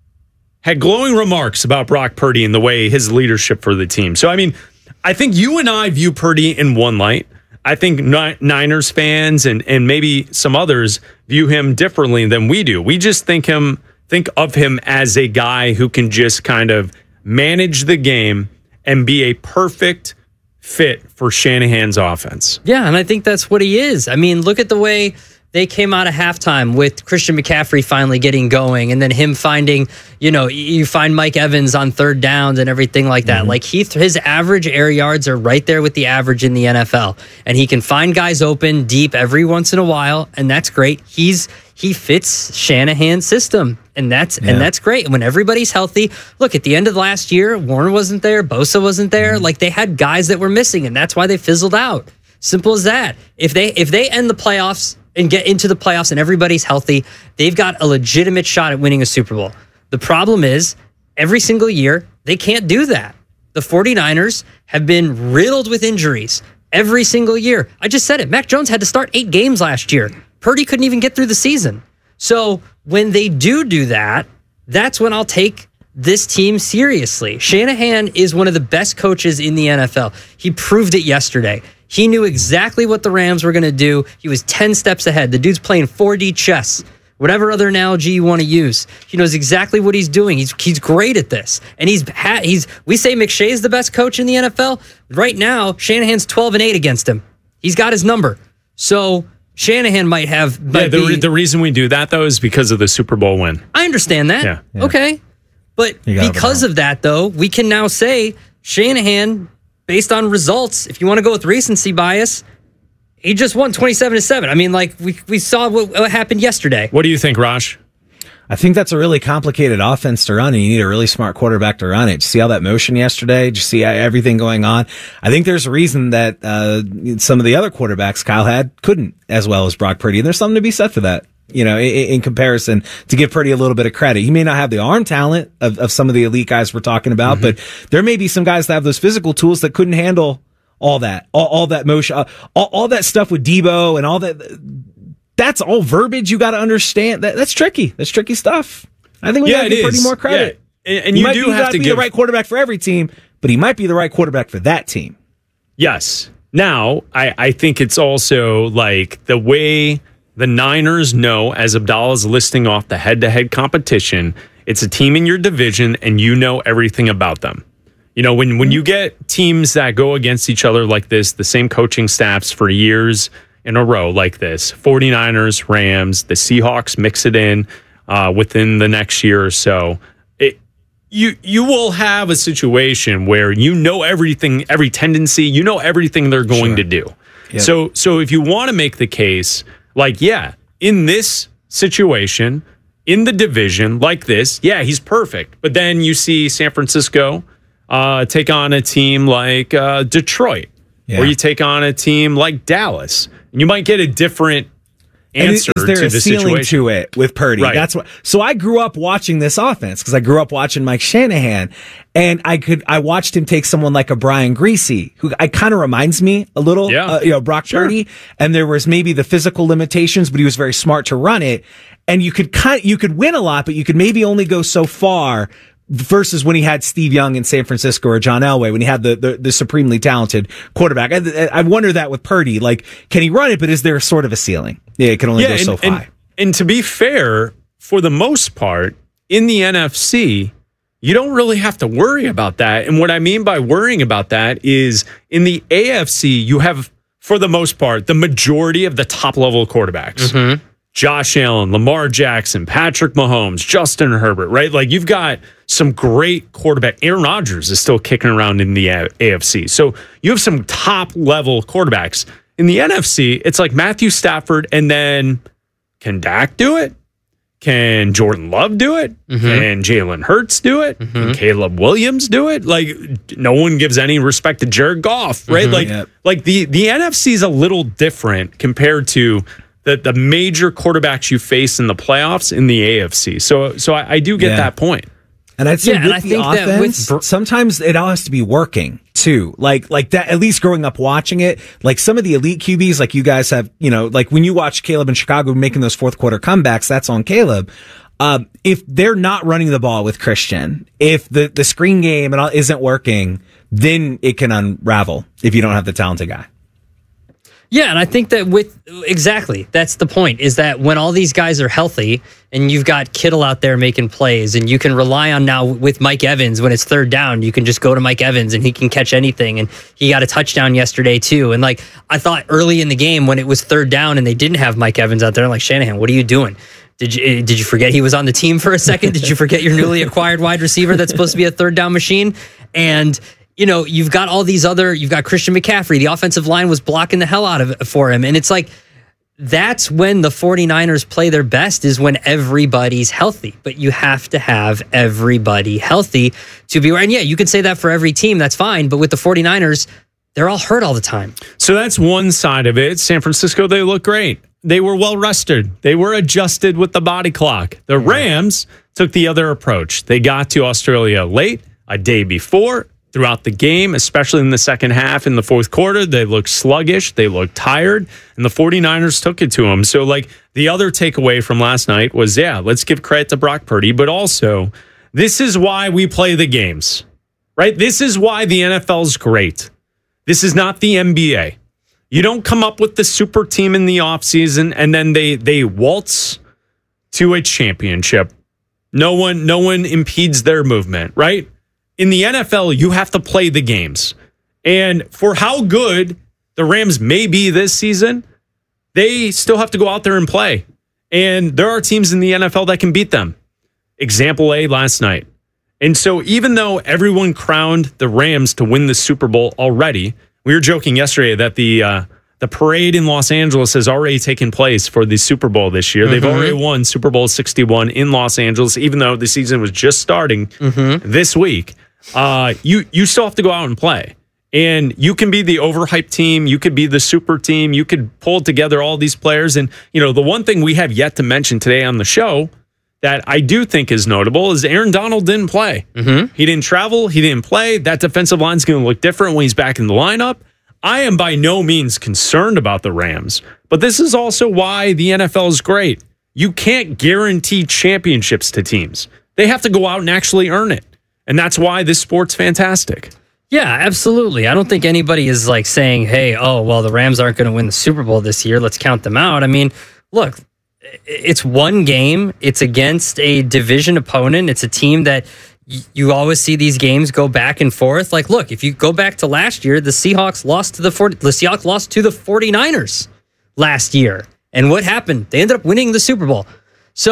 had glowing remarks about Brock Purdy and the way his leadership for the team. So, I mean, I think you and I view Purdy in one light. I think Niners fans and and maybe some others view him differently than we do. We just think him think of him as a guy who can just kind of manage the game and be a perfect fit for Shanahan's offense. Yeah, and I think that's what he is. I mean, look at the way they came out of halftime with Christian McCaffrey finally getting going, and then him finding, you know, you find Mike Evans on third downs and everything like that. Mm-hmm. Like he, his average air yards are right there with the average in the N F L, and he can find guys open deep every once in a while, and that's great. He's he fits Shanahan's system, and that's yeah. and that's great. And when everybody's healthy, look at the end of last year, Warner wasn't there, Bosa wasn't there. Mm-hmm. Like they had guys that were missing, and that's why they fizzled out. Simple as that. If they if they end the playoffs and get into the playoffs and everybody's healthy, they've got a legitimate shot at winning a Super Bowl. The problem is, every single year, they can't do that. The 49ers have been riddled with injuries every single year. I just said it. Mac Jones had to start eight games last year. Purdy couldn't even get through the season. So when they do do that, that's when I'll take this team seriously. Shanahan is one of the best coaches in the N F L. He proved it yesterday. He knew exactly what the Rams were going to do. He was ten steps ahead. The dude's playing four D chess, whatever other analogy you want to use. He knows exactly what he's doing. He's he's great at this. And he's ha- he's we say McShay's the best coach in the N F L. Right now, Shanahan's twelve and eight against him. He's got his number. So Shanahan might have might yeah, the, be, the reason we do that though is because of the Super Bowl win. I understand that. Yeah. Yeah. Okay. But because of that though, we can now say Shanahan, based on results, if you want to go with recency bias, he just won twenty-seven to seven. I mean, like, we we saw what, what happened yesterday. What do you think, Raj? I think that's a really complicated offense to run, and you need a really smart quarterback to run it. Did you see all that motion yesterday? Did you see everything going on? I think there's a reason that uh, some of the other quarterbacks Kyle had couldn't as well as Brock Purdy, and there's something to be said for that. You know, in, in comparison, to give Purdy a little bit of credit. He may not have the arm talent of, of some of the elite guys we're talking about, mm-hmm. but there may be some guys that have those physical tools that couldn't handle all that, all, all that motion, uh, all, all that stuff with Debo and all that. That's all verbiage you got to understand. That, that's tricky. That's tricky stuff. I think we yeah, got to give Purdy more credit. Yeah. And, and you do be, have to be give the right quarterback for every team, but he might be the right quarterback for that team. Yes. Now, I, I think it's also like the way the Niners know, as Abdallah's listing off the head-to-head competition, it's a team in your division, and you know everything about them. You know, when, when you get teams that go against each other like this, the same coaching staffs for years in a row like this, 49ers, Rams, the Seahawks mix it in uh, within the next year or so, it, you you will have a situation where you know everything, every tendency, you know everything they're going sure. to do. Yep. So so if you want to make the case, like, yeah, in this situation, in the division like this, yeah, he's perfect. But then you see San Francisco uh, take on a team like uh, Detroit, yeah. or you take on a team like Dallas, and you might get a different answer and is there to a the ceiling situation. to it with Purdy? Right. That's what. So I grew up watching this offense because I grew up watching Mike Shanahan, and I could I watched him take someone like a Brian Griese, who I kind of reminds me a little, yeah. uh, you know, Brock sure. Purdy. And there was maybe the physical limitations, but he was very smart to run it. And you could kind you could win a lot, but you could maybe only go so far. Versus when he had Steve Young in San Francisco or John Elway, when he had the, the, the supremely talented quarterback. I, I wonder that with Purdy, like, can he run it, but is there sort of a ceiling? Yeah, it can only yeah, go and, so and, high. And to be fair, for the most part, in the N F C, you don't really have to worry about that. And what I mean by worrying about that is in the A F C, you have, for the most part, the majority of the top level quarterbacks. Mm-hmm. Josh Allen, Lamar Jackson, Patrick Mahomes, Justin Herbert, right? Like, you've got some great quarterback. Aaron Rodgers is still kicking around in the A F C. So you have some top level quarterbacks. In the N F C, it's like Matthew Stafford, and then can Dak do it? Can Jordan Love do it? Mm-hmm. Can Jalen Hurts do it? Mm-hmm. Can Caleb Williams do it? Like, no one gives any respect to Jared Goff, right? Mm-hmm. Like, yep. like the, the N F C is a little different compared to the, the major quarterbacks you face in the playoffs in the A F C. So so I, I do get yeah. that point. And I'd say yeah, with I the think offense, that with, sometimes it all has to be working too. Like like that. At least growing up watching it, like some of the elite Q Bs, like you guys have, you know, like when you watch Caleb in Chicago making those fourth quarter comebacks, that's on Caleb. Um, if they're not running the ball with Christian, if the the screen game and all isn't working, then it can unravel if you don't have the talented guy. Yeah, and I think that with exactly that's the point, is that when all these guys are healthy and you've got Kittle out there making plays, and you can rely on now with Mike Evans when it's third down, you can just go to Mike Evans and he can catch anything. And he got a touchdown yesterday too. And like, I thought early in the game when it was third down and they didn't have Mike Evans out there, I'm like, Shanahan, what are you doing? Did you did you forget he was on the team for a second? Did you forget your newly acquired wide receiver that's supposed to be a third down machine? And you know, you've got all these other, you've got Christian McCaffrey. The offensive line was blocking the hell out of it for him. And it's like, that's when the 49ers play their best, is when everybody's healthy. But you have to have everybody healthy to be right. And yeah, you can say that for every team. That's fine. But with the 49ers, they're all hurt all the time. So that's one side of it. San Francisco, they look great. They were well rested. They were adjusted with the body clock. The Rams took the other approach. They got to Australia late, a day before. Throughout the game, especially in the second half, in the fourth quarter, they looked sluggish, they looked tired, and the 49ers took it to them. So, like, the other takeaway from last night was, yeah, let's give credit to Brock Purdy, but also, this is why we play the games, right? This is why the N F L is great. This is not the N B A. You don't come up with the super team in the offseason and then they they waltz to a championship. No one, no one impedes their movement, right? In the N F L, you have to play the games. And for how good the Rams may be this season, they still have to go out there and play. And there are teams in the N F L that can beat them. Example A last night. And so even though everyone crowned the Rams to win the Super Bowl already, we were joking yesterday that the uh, the parade in Los Angeles has already taken place for the Super Bowl this year. Mm-hmm. They've already won Super Bowl sixty-one in Los Angeles, even though the season was just starting mm-hmm. this week. Uh, you you still have to go out and play. And you can be the overhyped team. You could be the super team. You could pull together all these players. And, you know, the one thing we have yet to mention today on the show that I do think is notable is Aaron Donald didn't play. Mm-hmm. He didn't travel. He didn't play. That defensive line is going to look different when he's back in the lineup. I am by no means concerned about the Rams, but this is also why the N F L is great. You can't guarantee championships to teams. They have to go out and actually earn it. And that's why this sport's fantastic. Yeah, absolutely. I don't think anybody is like saying, hey, oh, well, the Rams aren't going to win the Super Bowl this year. Let's count them out. I mean, look, it's one game. It's against a division opponent. It's a team that you always see these games go back and forth. Like, look, if you go back to last year, the Seahawks lost to the forty, the Seahawks lost to the 49ers last year. And what happened? They ended up winning the Super Bowl. So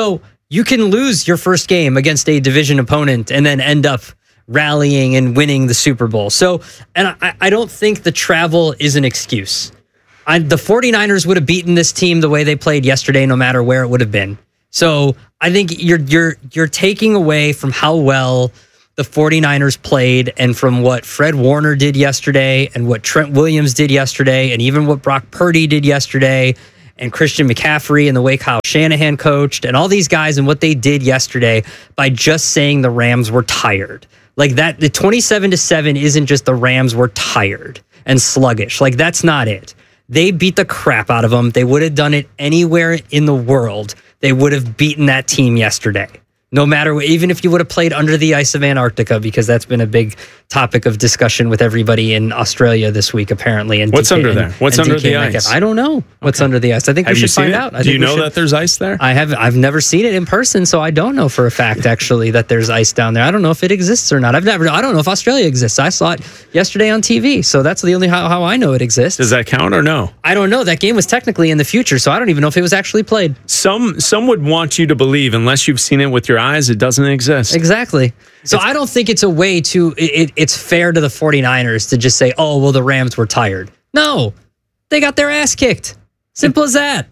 you can lose your first game against a division opponent and then end up rallying and winning the Super Bowl. So, and I, I don't think the travel is an excuse. I, the 49ers would have beaten this team the way they played yesterday, no matter where it would have been. So I think you're you're you're taking away from how well the 49ers played and from what Fred Warner did yesterday and what Trent Williams did yesterday and even what Brock Purdy did yesterday and Christian McCaffrey and the way Kyle Shanahan coached and all these guys and what they did yesterday by just saying the Rams were tired. Like that, the twenty-seven to seven isn't just the Rams were tired and sluggish. Like that's not it. They beat the crap out of them. They would have done it anywhere in the world. They would have beaten that team yesterday. No matter, even if you would have played under the ice of Antarctica, because that's been a big topic of discussion with everybody in Australia this week, apparently. And What's D K, under and, there? What's under the ice? I don't know what's Okay. under the ice. I think Have we you should find seen it? out. I Do think you we know should- that there's ice there? I have. I've never seen it in person, so I don't know for a fact actually that there's ice down there. I don't know if it exists or not. I've never. I don't know if Australia exists. I saw it yesterday on T V, so that's the only how, how I know it exists. Does that count or no? I don't know. That game was technically in the future, so I don't even know if it was actually played. Some some would want you to believe, unless you've seen it with your eyes, it doesn't exist. Exactly. So I don't think it's a way to, it, it, it's fair to the 49ers to just say, oh, well, the Rams were tired. No, they got their ass kicked. Simple as that.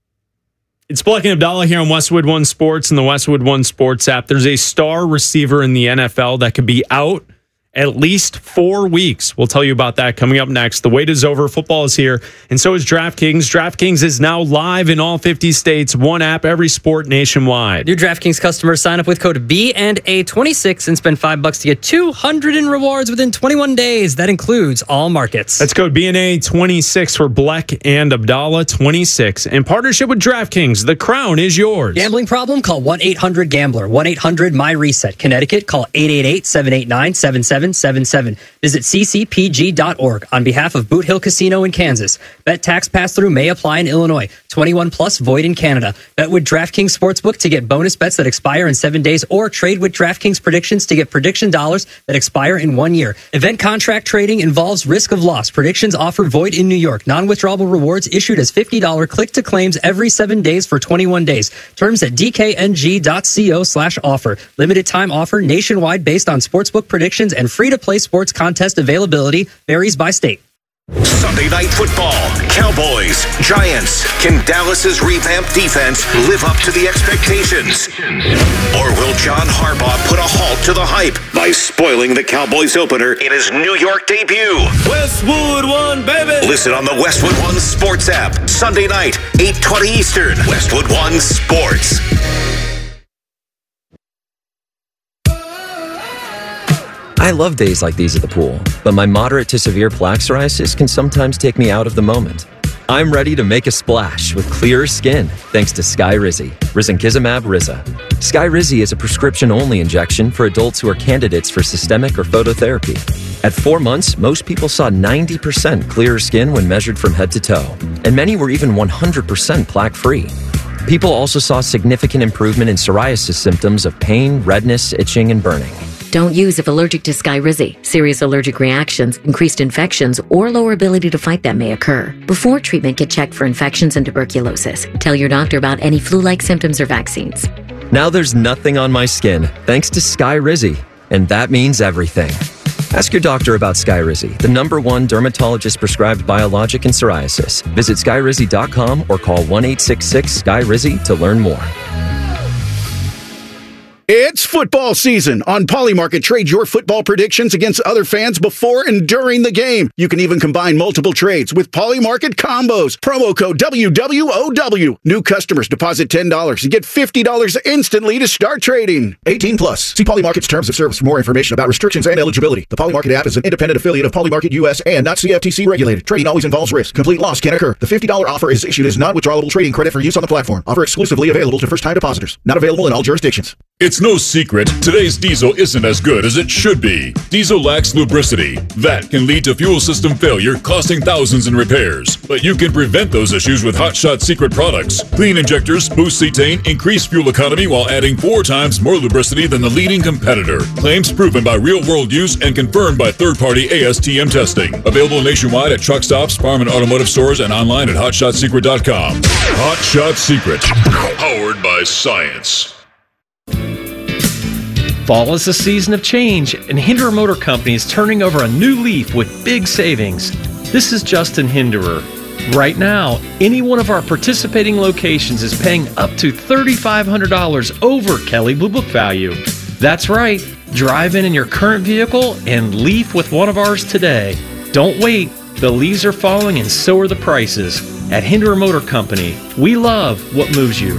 It's Black and Abdallah here on Westwood One Sports and the Westwood One Sports app. There's a star receiver in the N F L that could be out at least four weeks. We'll tell you about that coming up next. The wait is over. Football is here. And so is DraftKings. DraftKings is now live in all fifty states. One app, every sport nationwide. New DraftKings customers sign up with code B and A twenty-six and spend five bucks to get two hundred in rewards within twenty-one days. That includes all markets. That's code B N A twenty-six for Black and Abdallah twenty-six. In partnership with DraftKings, the crown is yours. Gambling problem? Call one eight hundred gambler. one eight hundred my reset. Connecticut, call eight eight eight, seven eight nine, seven seven seven seven. Visit c c p g dot org on behalf of Boot Hill Casino in Kansas. Bet tax pass-through may apply in Illinois. twenty-one plus void in Canada. Bet with DraftKings Sportsbook to get bonus bets that expire in seven days or trade with DraftKings Predictions to get prediction dollars that expire in one year. Event contract trading involves risk of loss. Predictions offered void in New York. Non-withdrawable rewards issued as fifty dollars click-to-claims every seven days for twenty-one days. Terms at d k n g dot co slash offer. Limited time offer nationwide based on sportsbook predictions and free-to-play sports contest availability varies by state. Sunday Night Football. Cowboys, Giants. Can Dallas's revamped defense live up to the expectations? Or will John Harbaugh put a halt to the hype by spoiling the Cowboys opener in his New York debut? Westwood One, baby! Listen on the Westwood One Sports app. Sunday night, eight twenty Eastern. Westwood One Sports. I love days like these at the pool, but my moderate to severe plaque psoriasis can sometimes take me out of the moment. I'm ready to make a splash with clearer skin thanks to Skyrizi, risankizumab Riza. Skyrizi is a prescription-only injection for adults who are candidates for systemic or phototherapy. At four months, most people saw ninety percent clearer skin when measured from head to toe, and many were even one hundred percent plaque-free. People also saw significant improvement in psoriasis symptoms of pain, redness, itching, and burning. Don't use if allergic to Skyrizi. Serious allergic reactions, increased infections, or lower ability to fight them may occur. Before treatment, get checked for infections and tuberculosis. Tell your doctor about any flu-like symptoms or vaccines. Now there's nothing on my skin thanks to Skyrizi, and that means everything. Ask your doctor about Skyrizi, the number one dermatologist-prescribed biologic in psoriasis. Visit skyrizi dot com or call one eight six six Sky Rizi to learn more. It's football season. On Polymarket, trade your football predictions against other fans before and during the game. You can even combine multiple trades with Polymarket combos. Promo code W W O W. New customers deposit ten dollars and get fifty dollars instantly to start trading. eighteen plus. See Polymarket's terms of service for more information about restrictions and eligibility. The Polymarket app is an independent affiliate of Polymarket U S and not C F T C regulated. Trading always involves risk. Complete loss can occur. The fifty dollars offer is issued as non-withdrawable trading credit for use on the platform. Offer exclusively available to first-time depositors. Not available in all jurisdictions. It's no secret, today's diesel isn't as good as it should be. Diesel lacks lubricity. That can lead to fuel system failure, costing thousands in repairs. But you can prevent those issues with Hot Shot Secret products. Clean injectors boost cetane, increase fuel economy while adding four times more lubricity than the leading competitor. Claims proven by real-world use and confirmed by third-party A S T M testing. Available nationwide at truck stops, farm and automotive stores, and online at hot shot secret dot com. Hot Shot Secret, powered by science. Fall is a season of change, and Hinderer Motor Company is turning over a new leaf with big savings. This is Justin Hinderer. Right now, any one of our participating locations is paying up to three thousand five hundred dollars over Kelley Blue Book value. That's right. Drive in in your current vehicle and leaf with one of ours today. Don't wait. The leaves are falling and so are the prices. At Hinderer Motor Company, we love what moves you.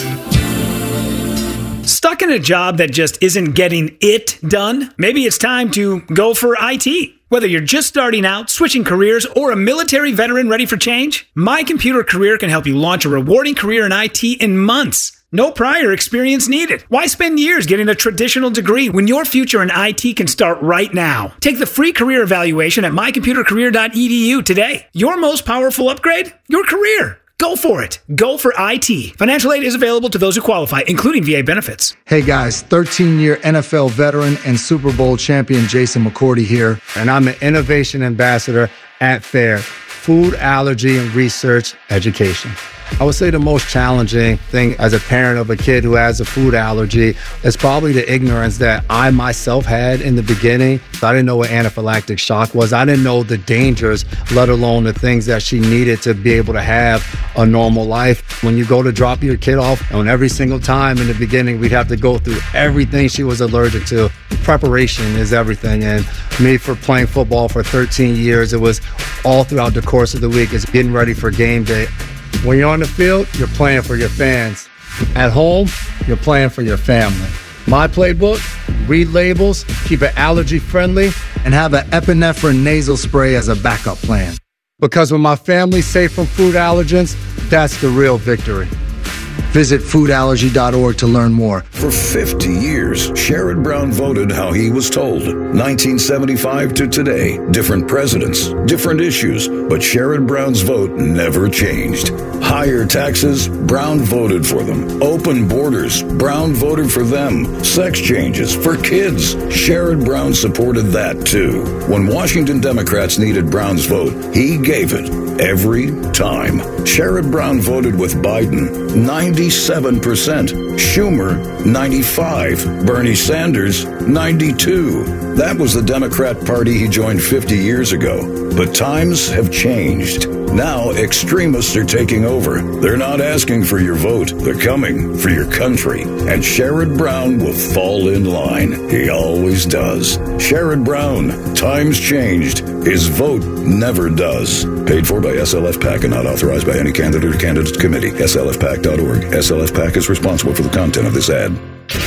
Stuck in a job that just isn't getting it done? Maybe it's time to go for I T. Whether you're just starting out, switching careers, or a military veteran ready for change, My Computer Career can help you launch a rewarding career in I T in months. No prior experience needed. Why spend years getting a traditional degree when your future in I T can start right now? Take the free career evaluation at my computer career dot e d u today. Your most powerful upgrade? Your career. Go for it. Go for I T. Financial aid is available to those who qualify, including V A benefits. Hey guys, thirteen-year N F L veteran and Super Bowl champion Jason McCourty here, and I'm an innovation ambassador at FAIR, Food Allergy and Research Education. I would say the most challenging thing as a parent of a kid who has a food allergy is probably the ignorance that I myself had in the beginning. I didn't know what anaphylactic shock was. I didn't know the dangers, let alone the things that she needed to be able to have a normal life. When you go to drop your kid off, and every single time in the beginning, we'd have to go through everything she was allergic to. Preparation is everything. And me, for playing football for thirteen years, it was all throughout the course of the week. It's getting ready for game day. When you're on the field, you're playing for your fans. At home, you're playing for your family. My playbook, read labels, keep it allergy friendly, and have an epinephrine nasal spray as a backup plan. Because when my family's safe from food allergens, that's the real victory. Visit food allergy dot org to learn more. For fifty years, Sherrod Brown voted how he was told. nineteen seventy-five to today, different presidents, different issues, but Sherrod Brown's vote never changed. Higher taxes, Brown voted for them. Open borders, Brown voted for them. Sex changes for kids, Sherrod Brown supported that too. When Washington Democrats needed Brown's vote, he gave it every time. Sherrod Brown voted with Biden, ninety-seven percent. Schumer, ninety-five. Bernie Sanders, ninety-two. That was the Democrat Party he joined fifty years ago. But times have changed. Now extremists are taking over. They're not asking for your vote. They're coming for your country. And Sherrod Brown will fall in line. He always does. Sherrod Brown, times changed. His vote never does. Paid for by S L F PAC and not authorized by any candidate or candidates committee. S L F PAC dot org. S L F PAC is responsible for the content of this ad.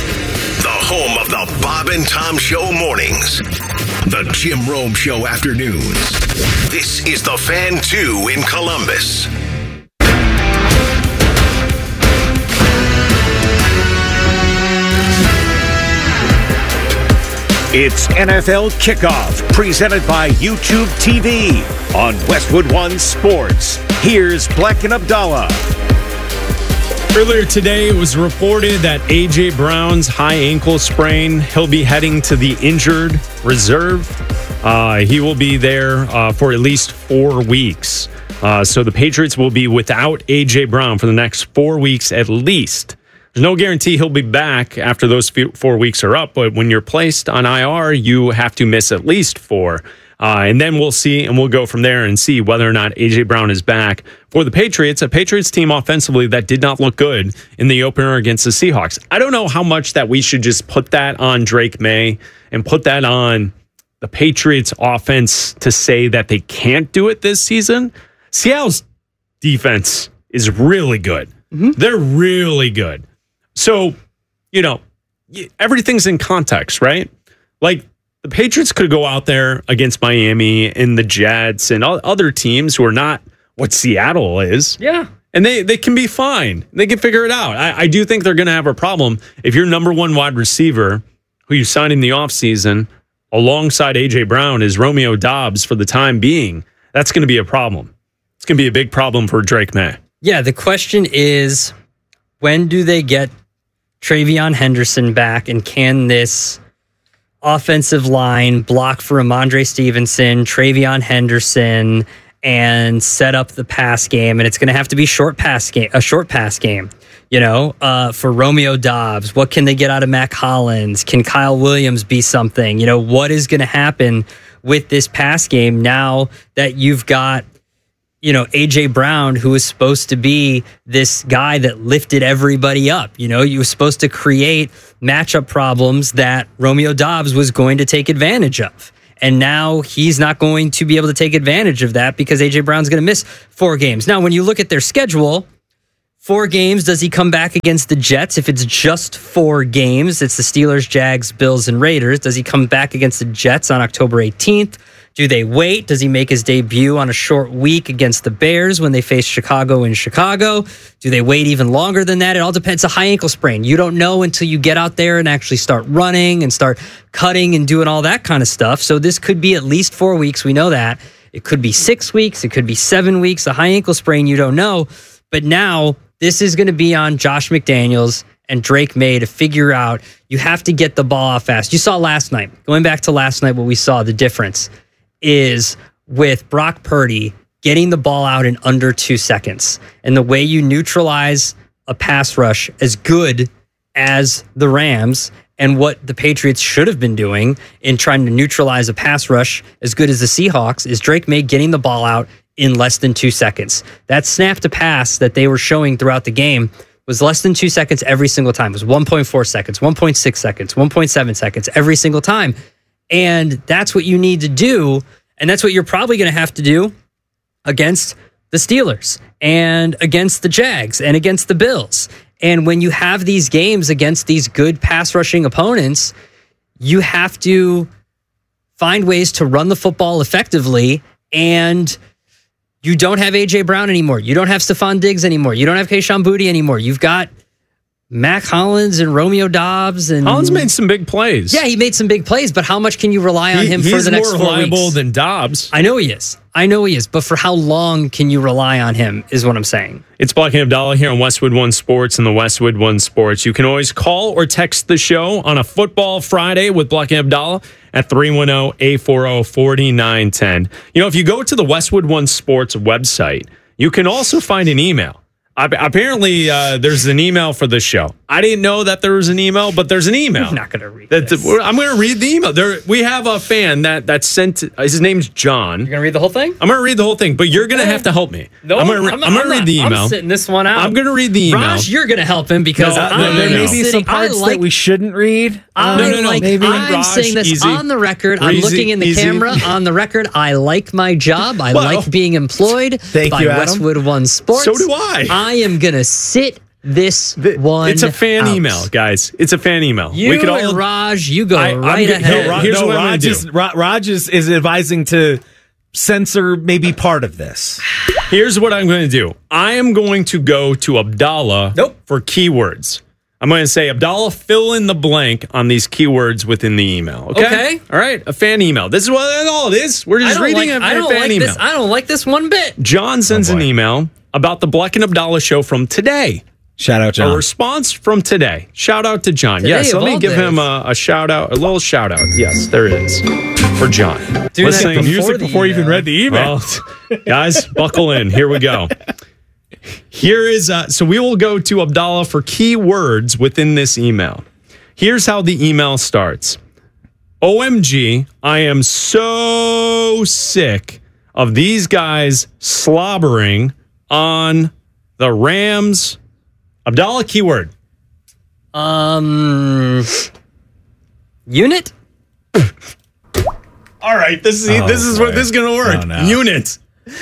The home of the Bob and Tom Show mornings. The Jim Rome Show afternoons. This is the Fan two in Columbus. It's N F L Kickoff, presented by YouTube T V on Westwood One Sports. Here's Black and Abdallah. Earlier today, it was reported that A J. Brown's high ankle sprain, he'll be heading to the injured reserve. Uh, he will be there uh, for at least four weeks. Uh, so the Patriots will be without A J. Brown for the next four weeks at least. There's no guarantee he'll be back after those few, four weeks are up, but when you're placed on I R, you have to miss at least four. Uh, and then we'll see, and we'll go from there and see whether or not A J. Brown is back for the Patriots, a Patriots team offensively that did not look good in the opener against the Seahawks. I don't know how much that we should just put that on Drake May and put that on the Patriots offense to say that they can't do it this season. Seattle's defense is really good. Mm-hmm. They're really good. So, you know, everything's in context, right? Like, the Patriots could go out there against Miami and the Jets and other teams who are not what Seattle is. Yeah. And they, they can be fine. They can figure it out. I, I do think they're going to have a problem if your number one wide receiver, who you signed in the offseason, alongside A J. Brown, is Romeo Doubs for the time being. That's going to be a problem. It's going to be a big problem for Drake May. Yeah, the question is, when do they get Travion Henderson back, and can this offensive line block for Ramondre Stevenson, Travion Henderson, and set up the pass game? And it's going to have to be short pass game, a short pass game. You know, uh, for Romeo Doubs, what can they get out of Mac Hollins? Can Kyle Williams be something? You know, what is going to happen with this pass game now that you've got, you know, A J Brown, who was supposed to be this guy that lifted everybody up? You know, you were supposed to create matchup problems that Romeo Doubs was going to take advantage of. And now he's not going to be able to take advantage of that because A J Brown's going to miss four games. Now, when you look at their schedule, four games, does he come back against the Jets? If it's just four games, it's the Steelers, Jags, Bills, and Raiders. Does he come back against the Jets on October eighteenth? Do they wait? Does he make his debut on a short week against the Bears when they face Chicago in Chicago? Do they wait even longer than that? It all depends. It's a high ankle sprain. You don't know until you get out there and actually start running and start cutting and doing all that kind of stuff. So this could be at least four weeks. We know that. It could be six weeks. It could be seven weeks. A high ankle sprain, you don't know. But now this is going to be on Josh McDaniels and Drake May to figure out. You have to get the ball out fast. You saw last night, going back to last night, what we saw, the difference is with Brock Purdy getting the ball out in under two seconds. And the way you neutralize a pass rush as good as the Rams and what the Patriots should have been doing in trying to neutralize a pass rush as good as the Seahawks is Drake May getting the ball out in less than two seconds. That snap to pass that they were showing throughout the game was less than two seconds every single time. It was one point four seconds, one point six seconds, one point seven seconds every single time. And that's what you need to do. And that's what you're probably going to have to do against the Steelers and against the Jags and against the Bills. And when you have these games against these good pass rushing opponents, you have to find ways to run the football effectively. And you don't have A J Brown anymore. You don't have Stephon Diggs anymore. You don't have Kayshon Boutte anymore. You've got Mac Hollins and Romeo Doubs. And Hollins made some big plays. Yeah, he made some big plays, but how much can you rely on He- him for the next He's four more reliable weeks? than Dobbs. I know he is. I know he is. But for how long can you rely on him is what I'm saying. It's Black and Abdallah here on Westwood One Sports and the Westwood One Sports. You can always call or text the show on a Football Friday with Black and Abdallah at three one zero, eight four zero, four nine one zero. You know, if you go to the Westwood One Sports website, you can also find an email. Ap- Apparently, uh, there's an email for the show. I didn't know that there was an email, but there's an email. I'm not going to read that, this. I'm going to read the email. There, we have a fan that that sent. His name's John. You're going to read the whole thing? I'm going to read the whole thing, but you're going to have to help me. No, I'm going to I'm gonna read not- the email. I'm sitting this one out. I'm going to read the email. Raj, you're going to help him because No, I'm no, no, there may no. be some sitting- I parts like, that we shouldn't read. I No, no, no, like, maybe. I'm Raj, saying this easy. on the record. I'm Easy, looking in the easy. camera on the record. I like my job. I Well, like being employed thank by you, Adam. Westwood One Sports. So do I. I am going to sit this one It's a fan out. email, guys. It's a fan email. You we could all. and Raj, you go I- I'm right gonna- ahead. no, Raj- Here's no, what I'm gonna Raj, do. is, Ra- Raj is, is advising to censor maybe part of this. Here's what I'm going to do. I am going to go to Abdallah Nope. for keywords. I'm going to say, Abdallah, fill in the blank on these keywords within the email. Okay. Okay. All right. A fan email. This is what that's all it is. We're I just don't reading like, a I don't fan like email. this. I don't like this one bit. John sends Oh, an boy. email about the Black and Abdallah show from today. Shout out, A John. response from today. Shout out to John. Today yes, of let me all give him days. a, a shout out, a little shout out. Yes, there it is for John. Do Let's that sing before music the before you even email. read the email. Well, guys, buckle in. Here we go. Here is uh, so we will go to Abdallah for key words within this email. Here's how the email starts. O M G, I am so sick of these guys slobbering on the Rams. Abdallah, keyword. Um, unit? All right, this is Oh, this is boy. what this is going to work. Oh, no. Unit.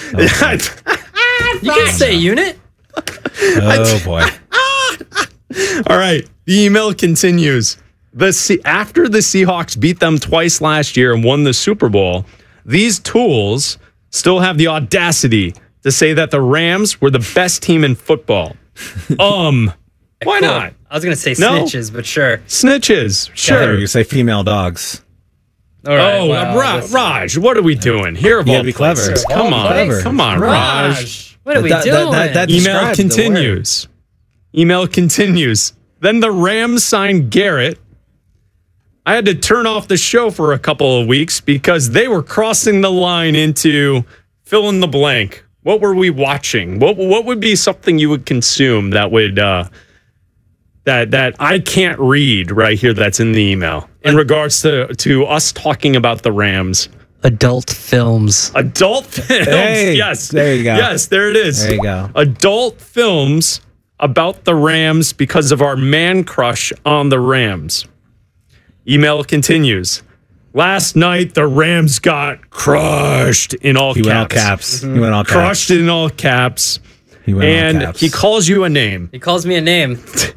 You can say unit. Oh boy. All right, the email continues. The Se- after the Seahawks beat them twice last year and won the Super Bowl, these tools still have the audacity to say that the Rams were the best team in football. Um, why Cool. not? I was going to say No. snitches, but sure. Snitches, Sure. sure. You say female dogs. All right, oh, well, uh, Ra- listen. Raj, what are we doing here? Of You all gotta be clever. places? Of Come all on, places. come on, Raj. Raj, what are we That- that- doing? that- that- Email describes the continues. Email continues. Then the Rams signed Garrett. I had to turn off the show for a couple of weeks because they were crossing the line into fill in the blank What were we watching? What what would be something you would consume that would uh, that that I can't read right here? That's in the email in regards to to us talking about the Rams. Adult films. Adult films. Hey, yes. there you go. Yes, there it is. There you go. Adult films about the Rams because of our man crush on the Rams. Email continues. Last night, the Rams got crushed in all he caps. Went all caps. Mm-hmm. He went all caps. Crushed in all caps. He went and all caps. he calls you a name. He calls me a name.